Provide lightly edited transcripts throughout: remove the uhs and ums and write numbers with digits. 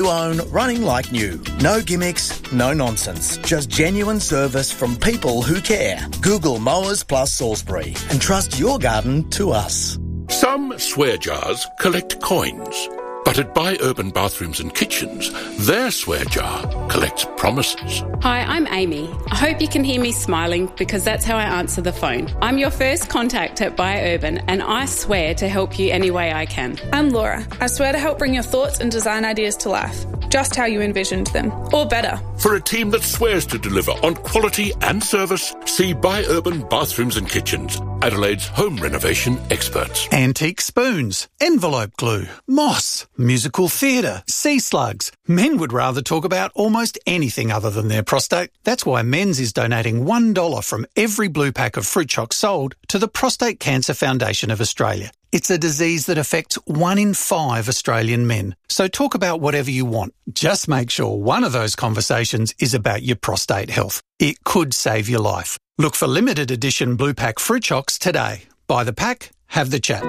You own running like new. No gimmicks, no nonsense. Just genuine service from people who care. Google Mowers Plus Salisbury and trust your garden to us. Some swear jars collect coins, but at Buy Urban Bathrooms and Kitchens, their swear jar collects promises. Hi, I'm Amy. I hope you can hear me smiling because that's how I answer the phone. I'm your first contact at Buy Urban and I swear to help you any way I can. I'm Laura. I swear to help bring your thoughts and design ideas to life, just how you envisioned them, or better. For a team that swears to deliver on quality and service, see Buy Urban Bathrooms and Kitchens, Adelaide's home renovation experts. Antique spoons, envelope glue, moss, musical theatre, sea slugs. Men would rather talk about almost anything other than their prostate. That's why Men's is donating $1 from every blue pack of fruit chocs sold to the Prostate Cancer Foundation of Australia. It's a disease that affects 1 in 5 Australian men. So talk about whatever you want. Just make sure one of those conversations is about your prostate health. It could save your life. Look for limited edition blue pack fruit chocs today. Buy the pack, have the chat.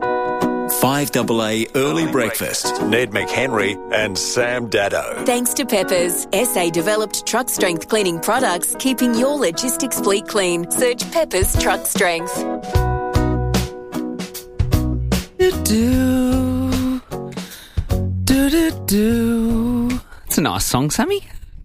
5AA Early Breakfast. Ned McHenry and Sam Daddo. Thanks to Peppers, SA-developed truck strength cleaning products, keeping your logistics fleet clean. Search Peppers Truck Strength. It's a nice song, Sammy.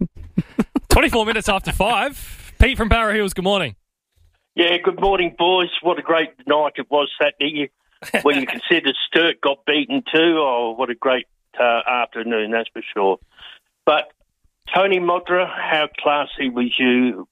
24 minutes after 5. Pete from Para Hills, good morning. Yeah, good morning, boys. What a great night it was Saturday. When you consider Sturt got beaten too, oh, what a great afternoon, that's for sure. But Tony Modra, how classy was you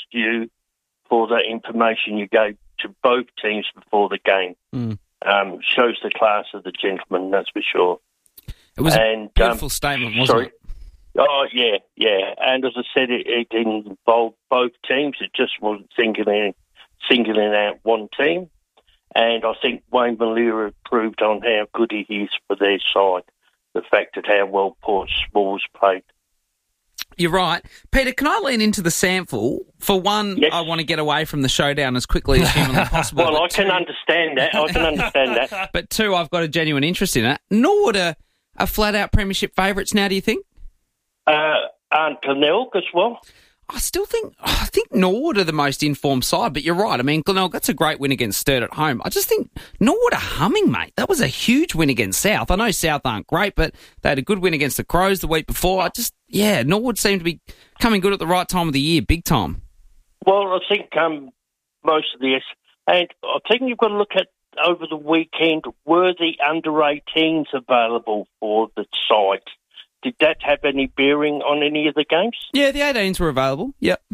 for the information you gave to both teams before the game. Shows the class of the gentleman, that's for sure. It was a beautiful statement, wasn't it? Oh, yeah. And as I said, it involved both teams. It just wasn't singling out one team. And I think Wayne Malira proved on how good he is for their side. The fact that how well Port Smalls played. You're right. Peter, can I lean into the sample? For one, yes. I want to get away from the showdown as quickly as humanly possible. Well, I can understand that. But two, I've got a genuine interest in it. Norwood are flat-out premiership favourites now, do you think? Aren't Glenelg as well? I think Norwood are the most informed side, but you're right. I mean, Glenelg, that's a great win against Sturt at home. I just think Norwood are humming, mate. That was a huge win against South. I know South aren't great, but they had a good win against the Crows the week before. Norwood seemed to be coming good at the right time of the year, big time. Well, I think most of the... And I think you've got to look at, over the weekend, were the under-18s available for the side? Did that have any bearing on any of the games? Yeah, the 18s were available. Yep.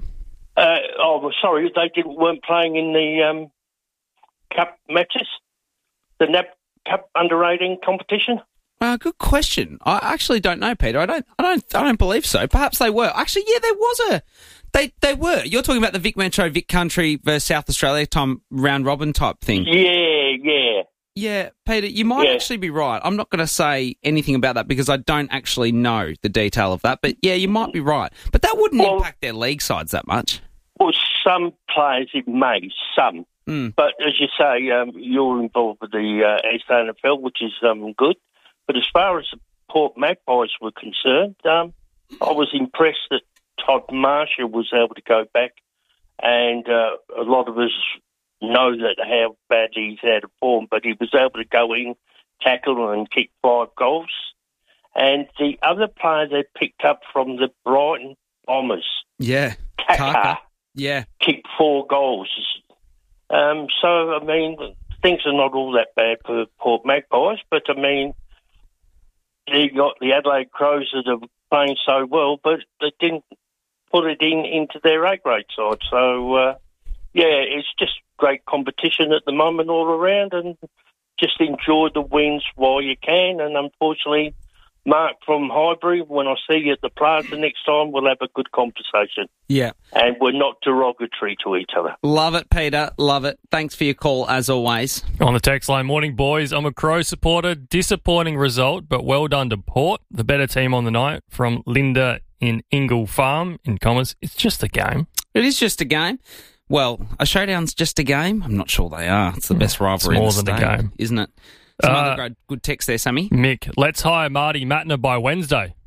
Sorry, they weren't playing in the cup matches, the NAB Cup under-18 competition. Good question. I actually don't know, Peter. I don't believe so. Perhaps they were. Actually, yeah, there was They were. You're talking about the Vic Metro, Vic Country versus South Australia time round robin type thing. Yeah. Yeah, Peter, you might actually be right. I'm not going to say anything about that because I don't actually know the detail of that. But, yeah, you might be right. But that wouldn't impact their league sides that much. Well, some players it may, some. But as you say, you're involved with the SANFL, which is good. But as far as the Port Magpies were concerned, I was impressed that Todd Marshall was able to go back. And a lot of us know that how badly he's out of form, but he was able to go in, tackle and kick 5 goals. And the other player they picked up from the Brighton Bombers, Kaka, kicked 4 goals. So, I mean, things are not all that bad for Port Magpies, but, I mean, you got the Adelaide Crows that are playing so well, but they didn't put it into their A-grade side. So, it's just great competition at the moment all around, and just enjoy the wins while you can. And unfortunately, Mark from Highbury, when I see you at the plaza next time, we'll have a good conversation. Yeah. And we're not derogatory to each other. Love it, Peter. Love it. Thanks for your call, as always. On the text line, morning, boys. I'm a Crow supporter. Disappointing result, but well done to Port, the better team on the night. From Linda in Ingle Farm, in commas. It's just a game. It is just a game. Well, a showdown's just a game? I'm not sure they are. It's the best rivalry in the state, a game, isn't it? Some other good text there, Sammy. Mick, let's hire Marty Matner by Wednesday.